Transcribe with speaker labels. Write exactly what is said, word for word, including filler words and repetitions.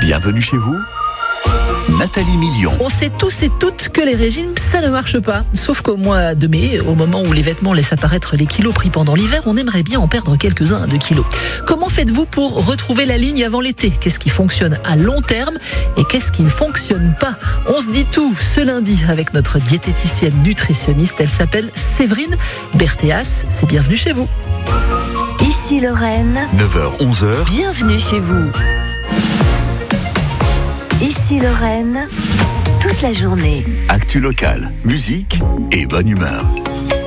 Speaker 1: Bienvenue chez vous, Nathalie Million.
Speaker 2: On sait tous et toutes que les régimes, ça ne marche pas. Sauf qu'au mois de mai, au moment où les vêtements laissent apparaître les kilos pris pendant l'hiver, on aimerait bien en perdre quelques-uns de kilos. Comment faites-vous pour retrouver la ligne avant l'été ? Qu'est-ce qui fonctionne à long terme et qu'est-ce qui ne fonctionne pas ? On se dit tout ce lundi avec notre diététicienne nutritionniste. Elle s'appelle Séverine Berthéas. C'est bienvenue chez vous.
Speaker 3: Ici Lorraine.
Speaker 1: neuf heures onze heures.
Speaker 3: Bienvenue chez vous. Ici Lorraine, toute la journée.
Speaker 1: Actu locale, musique et bonne humeur.